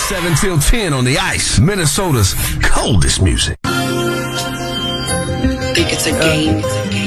7 till 10 on the ice. Minnesota's coldest music. Think it's a game.